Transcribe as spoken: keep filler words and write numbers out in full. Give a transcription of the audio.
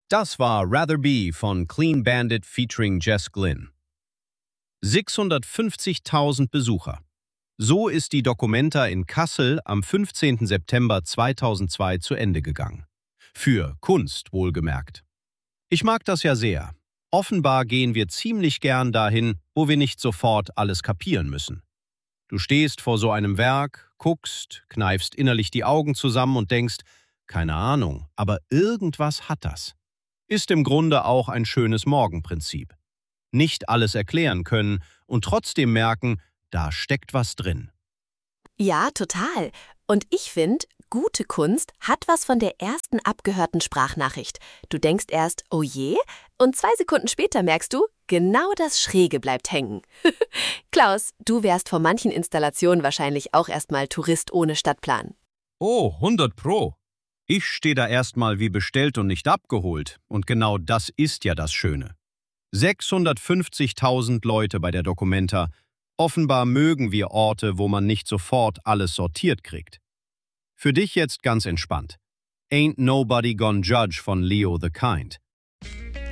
Das war Rather Be von Clean Bandit featuring Jess Glynn. sechshundertfünfzigtausend Besucher. So ist die Documenta in Kassel am fünfzehnten September zweitausendzwei zu Ende gegangen. Für Kunst wohlgemerkt. Ich mag das ja sehr. Offenbar gehen wir ziemlich gern dahin, wo wir nicht sofort alles kapieren müssen. Du stehst vor so einem Werk, guckst, kneifst innerlich die Augen zusammen und denkst, keine Ahnung, aber irgendwas hat das. Ist im Grunde auch ein schönes Morgenprinzip. Nicht alles erklären können und trotzdem merken, da steckt was drin. Ja, total. Und ich finde, gute Kunst hat was von der ersten abgehörten Sprachnachricht. Du denkst erst, oh je, und zwei Sekunden später merkst du, genau das Schräge bleibt hängen. Klaus, du wärst vor manchen Installationen wahrscheinlich auch erstmal Tourist ohne Stadtplan. Oh, hundert Pro. Ich stehe da erstmal wie bestellt und nicht abgeholt. Und genau das ist ja das Schöne. sechshundertfünfzigtausend Leute bei der Documenta. Offenbar mögen wir Orte, wo man nicht sofort alles sortiert kriegt. Für dich jetzt ganz entspannt. Ain't Nobody Gonna Judge von Leo the Kind.